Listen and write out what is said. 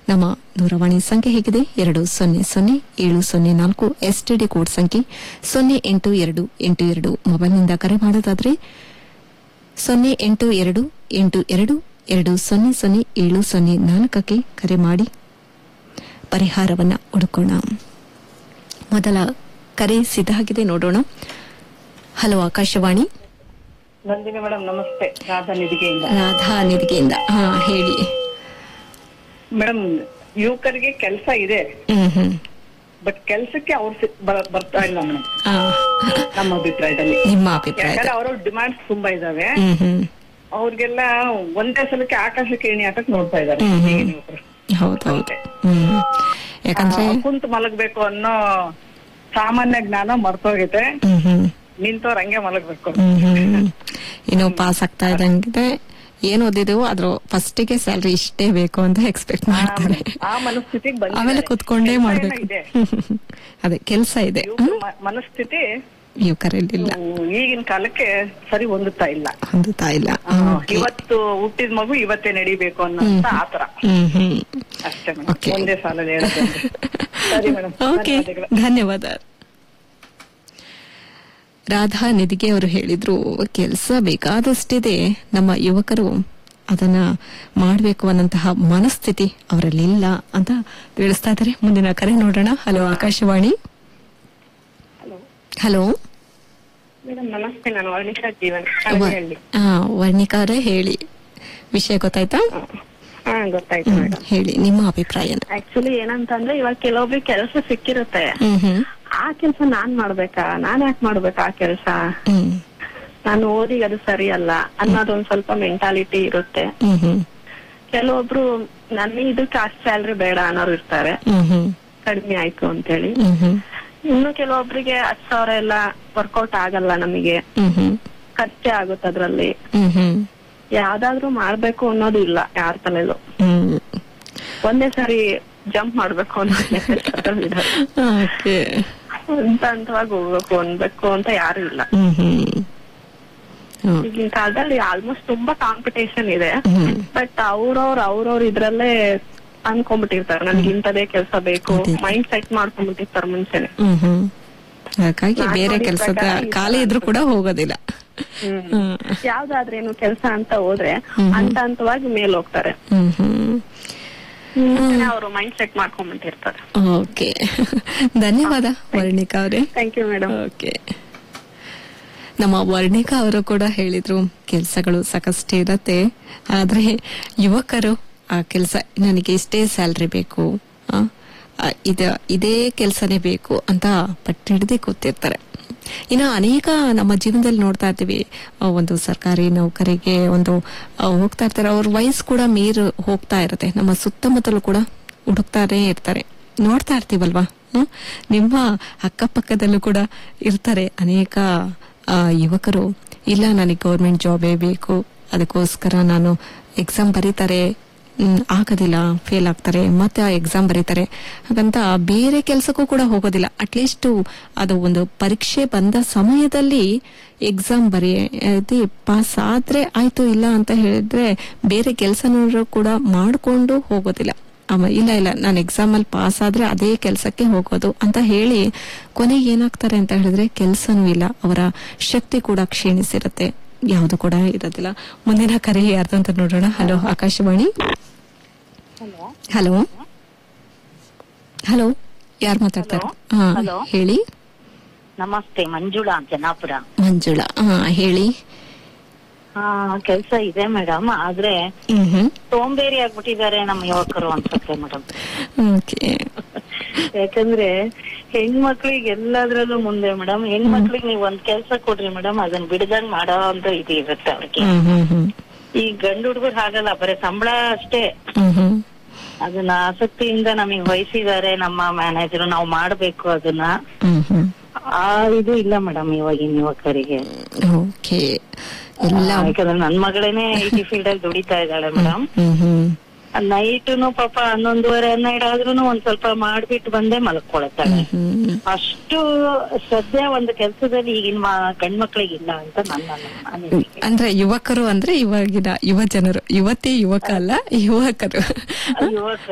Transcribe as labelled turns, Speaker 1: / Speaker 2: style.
Speaker 1: ನಮ್ಮ ದೂರವಾಣಿ ಸಂಖ್ಯೆ ಹೇಗಿದೆ 200704 ಎಸ್ಟಿಡಿ ಕೋಡ್ ಸಂಖ್ಯೆ 08282 ಮೊಬೈಲ್ನಿಂದ ಕರೆ ಮಾಡೋದಾದ್ರೆ 08282200704ಕ್ಕೆ ಕರೆ ಮಾಡಿ ಪರಿಹಾರವನ್ನ ಹುಡುಕೋಣ. ಮೊದಲ ಕರೆ ಸಿದ್ಧಾಗಿದೆ, ನೋಡೋಣ. ಹಲೋ, ಆಕಾಶವಾಣಿ.
Speaker 2: ನಂದಿನಿ ಮೇಡಮ್ ನಮಸ್ತೆ. ರಾಧಾ ನಿಧಿಗೆಯಿಂದ.
Speaker 1: ರಾಧಾ ನಿಧಿಗೆಯಿಂದ. ಹೇಳಿ
Speaker 2: ಮೇಡಮ್, ಯುವಕರಿಗೆ ಕೆಲಸ ಇದೆ, ಬಟ್ ಕೆಲ್ಸಕ್ಕೆ ಅವ್ರು ಬರ್ತಾ ಇಲ್ಲ ಮೇಡಮ್, ನಮ್ಮ ಅಭಿಪ್ರಾಯದಲ್ಲಿ.
Speaker 1: ನಿಮ್ಮ ಅಭಿಪ್ರಾಯ?
Speaker 2: ಯಾಕಂದ್ರೆ ಅವ್ರ ಡಿಮಾಂಡ್ಸ್ ತುಂಬಾ ಇದಾವೆ. ಅವ್ರಿಗೆಲ್ಲ ಒಂದೇ ಸಲಕ್ಕೆ ಆಕಾಶಕ್ಕೆ ಏಣಿ ಹಾಕಕ್ ನೋಡ್ತಾ ಇದಾರೆ ಯುವಕರು.
Speaker 1: ಹೌದೌದು. ಯಾಕಂದ್ರೆ
Speaker 2: ಕುಂತು ಮಲಗ್ಬೇಕು ಅನ್ನೋ ಸಾಮಾನ್ಯ ಜ್ಞಾನ ಮರ್ತೋಗೈತೆ. ನಿಂತವ್ರ ಹಂಗೆ ಮಲಗ್ಬೇಕು.
Speaker 1: ಇನ್ನು ಪಾಸ್ ಆಗ್ತಾ ಇದ್ದಂಗಿದೆ, ಏನ್ ಓದಿದೆವು ಅದ್ರ ಫಸ್ಟಿಗೆ ಸ್ಯಾಲ್ರಿ ಇಷ್ಟೇ ಬೇಕು ಅಂತ ಎಕ್ಸ್ಪೆಕ್ಟ್ ಮಾಡ್ತಾರೆ.
Speaker 2: ಆ ಮನಸ್ಥಿತಿಗೆ
Speaker 1: ಆಮೇಲೆ ಕುತ್ಕೊಂಡೇ ಮಾಡ್ಬೇಕು. ಅದೇ ಕೆಲ್ಸ ಇದೆ,
Speaker 2: ಮನಸ್ಥಿತಿ
Speaker 1: ಯುವಕರಲ್ಲಿಲ್ಲ.
Speaker 2: ಈಗಿನ ಕಾಲಕ್ಕೆ ಸರಿ ಹೊಂದುತ್ತಾ ಇಲ್ಲ. ಇವತ್ತು ಹುಟ್ಟಿದ ಮಗು ಇವತ್ತೇ ನಡಿಬೇಕು ಅನ್ನೋಂತ ಆತರ ಅಷ್ಟೇ ಮೇಡಮ್. ಒಂದೇ ಸಾಲಲ್ಲಿ ಹೇಳೋದು. ಸರಿ ಮೇಡಮ್,
Speaker 1: ಓಕೆ, ಧನ್ಯವಾದ. ರಾಧಾ ನಿಧಿಗೆ ಅವರು ಹೇಳಿದ್ರು, ಕೆಲಸ ಬೇಕಾದಷ್ಟಿದೆ, ನಮ್ಮ ಯುವಕರು ಅದನ್ನ ಮಾಡಬೇಕು ಅನ್ನಂತಹ ಮನಸ್ಥಿತಿ ಅವರಲ್ಲಿಲ್ಲ ಅಂತ ತಿಳಿಸ್ತಾ ಇದ್ದಾರೆ. ಮುಂದಿನ ಕರೆ ನೋಡೋಣ. ಹಲೋ, ಆಕಾಶವಾಣಿ. ಹಲೋ
Speaker 2: ಮೇಡಮ್ ನಮಸ್ತೆ. ನಾನು ವರ್ಣಿಕಾ ಜೀವನ್.
Speaker 1: ವರ್ಣಿಕಾ ಅವರೇ, ಹೇಳಿ, ವಿಷಯ ಗೊತ್ತಾಯ್ತಾ?
Speaker 2: ಗೊತ್ತಾಯ್ತು ಮೇಡಮ್.
Speaker 1: ಹೇಳಿ ನಿಮ್ಮ ಅಭಿಪ್ರಾಯ.
Speaker 2: ಆಕ್ಚುಲಿ ಏನಂತಂದ್ರೆ, ಇವಾಗ ಕೆಲವೊಬ್ರಿಗೆ ಕೆಲಸ ಸಿಕ್ಕಿರುತ್ತೆ, ಆ ಕೆಲ್ಸ ನಾನ್ ಮಾಡ್ಬೇಕಾ, ನಾನ್ ಯಾಕೆ ಮಾಡ್ಬೇಕಾ ಆ ಕೆಲ್ಸ, ನಾನು ಓದಿ ಅದು ಸರಿ ಅಲ್ಲ ಅನ್ನೋದೊಂದ್ ಸ್ವಲ್ಪ ಮೆಂಟಾಲಿಟಿ ಇರುತ್ತೆ. ಕೆಲವೊಬ್ರು ನನಗೆ ಇದಕ್ಕೆ ಅಷ್ಟು ಸ್ಯಾಲ್ರಿ ಬೇಡ ಅನ್ನೋರು ಇರ್ತಾರೆ, ಕಡಿಮೆ ಆಯ್ತು ಅಂತೇಳಿ. ಇನ್ನು ಕೆಲವೊಬ್ರಿಗೆ 10,000 ಎಲ್ಲ ವರ್ಕೌಟ್ ಆಗಲ್ಲ, ನಮಗೆ ಖರ್ಚೆ ಆಗುತ್ತೆ ಅದ್ರಲ್ಲಿ. ಯಾವ್ದಾದ್ರು ಮಾಡ್ಬೇಕು ಅನ್ನೋದು ಇಲ್ಲ ಯಾರ ತಲೆಲೂ. ಒಂದೇ ಸಾರಿ ಜಂಪ್ ಮಾಡ್ಬೇಕು ಅನ್ನೋದು ಹಂತವಾಗಿ ಹೋಗ್ಬೇಕು ಅನ್ಬೇಕು ಅಂತ ಯಾರು ಇಲ್ಲ. ಈಗಿನ ಕಾಲದಲ್ಲಿ ಆಲ್ಮೋಸ್ಟ್ ತುಂಬಾ ಕಾಂಪಿಟೇಷನ್ ಇದೆ, ಬಟ್ ಅವ್ರವ್ರ ಇದ್ರಲ್ಲೇ ಅನ್ಕೊಂಡ್ಬಿಟ್ಟಿರ್ತಾರೆ, ನನ್ಗೆ ಇಂಥದೇ ಕೆಲ್ಸ ಬೇಕು, ಮೈಂಡ್ ಸೆಟ್ ಮಾಡ್ಕೊಂಡ್ಬಿಟ್ಟಿರ್ತಾರೆ ಮುಂಚೆನೆ.
Speaker 1: ಹಾಗಾಗಿ ಬೇರೆ ಕೆಲ್ಸದ ಖಾಲಿ ಇದ್ರೂ ಕೂಡ ಹೋಗೋದಿಲ್ಲ.
Speaker 2: ಯಾವ್ದಾದ್ರೇನು ಕೆಲ್ಸ ಅಂತ ಹೋದ್ರೆ ಹಂತವಾಗಿ ಮೇಲ್ ಹೋಗ್ತಾರೆ, ಅವರು ಮೈಂಡ್ ಸೆಟ್ ಮಾಡ್ಕೊಂಡ್ಬಿಟ್ಟಿರ್ತಾರೆ.
Speaker 1: ಓಕೆ, ಧನ್ಯವಾದ ವರ್ಣಿಕಾ ಅವರೇ.
Speaker 2: Thank you madam.
Speaker 1: ಓಕೆ, ನಮ್ಮ ವರ್ಣಿಕಾ ಅವರು ಕೂಡ ಹೇಳಿದ್ರು, ಕೆಲ್ಸಗಳು ಸಾಕಷ್ಟು ಇರತ್ತೆ, ಆದ್ರೆ ಯುವಕರು ಆ ಕೆಲ್ಸ ನನಗೆ ಇಷ್ಟೇ ಸ್ಯಾಲ್ರಿ ಬೇಕು, ಇದೇ ಕೆಲ್ಸನೇ ಬೇಕು ಅಂತ ಪಟ್ಟಿಡ್ದೆ ಕೂತಿರ್ತಾರೆ. ಇನ್ನು ಅನೇಕ ನಮ್ಮ ಜೀವನದಲ್ಲಿ ನೋಡ್ತಾ ಇರ್ತೀವಿ, ಒಂದು ಸರ್ಕಾರಿ ನೌಕರಿಗೆ ಒಂದು ಹೋಗ್ತಾ ಇರ್ತಾರೆ, ಅವ್ರ ವಯಸ್ಸು ಕೂಡ ಮೀರು ಹೋಗ್ತಾ ಇರುತ್ತೆ. ನಮ್ಮ ಸುತ್ತಮುತ್ತಲೂ ಕೂಡ ಹುಡುಕ್ತಾನೆ ಇರ್ತಾರೆ, ನೋಡ್ತಾ ಇರ್ತೀವಲ್ವಾ. ನಿಮ್ಮ ಅಕ್ಕಪಕ್ಕದಲ್ಲೂ ಕೂಡ ಇರ್ತಾರೆ ಅನೇಕ ಯುವಕರು, ಇಲ್ಲ ನನಗೆ ಗೌರ್ಮೆಂಟ್ ಜಾಬೇ ಬೇಕು, ಅದಕ್ಕೋಸ್ಕರ ನಾನು ಎಕ್ಸಾಮ್ ಬರೀತಾರೆ, ಆಗೋದಿಲ್ಲ, ಫೇಲ್ ಆಗ್ತಾರೆ, ಮತ್ತೆ ಆ ಎಕ್ಸಾಮ್ ಬರೀತಾರೆ, ಹಾಗಂತ ಬೇರೆ ಕೆಲಸಕ್ಕೂ ಕೂಡ ಹೋಗೋದಿಲ್ಲ. ಅಟ್ಲೀಸ್ಟ್ ಅದು ಒಂದು ಪರೀಕ್ಷೆ ಬಂದ ಸಮಯದಲ್ಲಿ ಎಕ್ಸಾಮ್ ಬರೆಯದೆ ಪಾಸ್ ಆದ್ರೆ ಆಯ್ತು, ಇಲ್ಲ ಅಂತ ಹೇಳಿದ್ರೆ ಬೇರೆ ಕೆಲಸನೂ ಕೂಡ ಮಾಡ್ಕೊಂಡು ಹೋಗೋದಿಲ್ಲ. ಇಲ್ಲ ನಾನು ಎಕ್ಸಾಮ್ ಅಲ್ಲಿ ಪಾಸ್ ಆದ್ರೆ ಅದೇ ಕೆಲಸಕ್ಕೆ ಹೋಗೋದು ಅಂತ ಹೇಳಿ ಕೊನೆಗೆ ಏನಾಗ್ತಾರೆ ಅಂತ ಹೇಳಿದ್ರೆ ಕೆಲ್ಸನೂ ಇಲ್ಲ, ಅವರ ಶಕ್ತಿ ಕೂಡ ಕ್ಷೀಣಿಸಿರುತ್ತೆ, ಯಾವುದು ಕೂಡ ಇರೋದಿಲ್ಲ. ಮುಂದಿನ ಕರೆ ಯಾರ್ದು ಅಂತ ನೋಡೋಣ. ಹಲೋ, ಆಕಾಶವಾಣಿ. ಹಲೋ ಹಲೋ, ಯಾರು ಮಾತಾಡ್ತಾರೆ? ಹೇಳಿ.
Speaker 3: ನಮಸ್ತೆ, ಮಂಜುಳಾ, ಜನಾಪುರ.
Speaker 1: ಮಂಜುಳಾ, ಹೇಳಿ.
Speaker 3: ಕೆಲ್ಸ ಇದೆ ಮೇಡಮ್, ಆದ್ರೆ ಸೋಂಬೇರಿ ಆಗ್ಬಿಟ್ಟಿದ್ದಾರೆ ನಮ್ಮ ಯುವಕರು ಅನ್ಸುತ್ತೆ ಮೇಡಮ್. ಯಾಕಂದ್ರೆ ಹೆಣ್ಮಕ್ಳಿಗೆ ಎಲ್ಲದ್ರಲ್ಲೂ ಮುಂದೆ ಮೇಡಮ್. ಹೆಣ್ಮಕ್ಳಿಗೆ ನೀವ್ ಒಂದ್ ಕೆಲ್ಸ ಕೊಡ್ರಿ ಮೇಡಮ್, ಅದನ್ನ ಬಿಡದಂಗ್ ಮಾಡೋ ಅಂತ ಇದು ಇರುತ್ತೆ ಅವ್ರಿಗೆ. ಈ ಗಂಡು ಹುಡುಗರು ಹಾಗಲ್ಲ, ಬರೀ ಸಂಬಳ ಅಷ್ಟೇ. ಅದನ್ನ ಆಸಕ್ತಿಯಿಂದ ನಮಗ್ ವಹಿಸಿದ್ದಾರೆ ನಮ್ಮ ಮ್ಯಾನೇಜರ್, ನಾವು ಮಾಡ್ಬೇಕು ಅದನ್ನ. ಆ ಇದು ಇಲ್ಲ ಮೇಡಮ್ ಇವಾಗಿನ ಯುವಕರಿಗೆ. ಯಾಕಂದ್ರೆ ನನ್ ಮಗಳೇನೆ IT ಫೀಲ್ಡ್ ಅಲ್ಲಿ ದುಡಿತಾ ಇದ್ದಾಳೆ ಮೇಡಮ್. ನೈಟ್ನು ಪಾಪ 11:30 12 ಆದ್ರೂನು ಒಂದ್ ಸ್ವಲ್ಪ ಮಾಡ್ಬಿಟ್ಟು ಬಂದೇ ಮಲ್ಕೊಳತ್ತಾಳೆ. ಅಷ್ಟು ಶ್ರದ್ಧೆ ಒಂದು ಕೆಲ್ಸದಲ್ಲಿ ಈಗಿನ ಗಂಡ್ಮಕ್ಳಿಗೆ ಇಲ್ಲ ಅಂತ ನನ್ನ
Speaker 1: ಅಂದ್ರೆ ಯುವಕರು ಅಂದ್ರೆ ಇವಾಗಿನ ಯುವ ಜನರು, ಯುವತಿ ಯುವಕ ಅಲ್ಲ, ಯುವಕರು.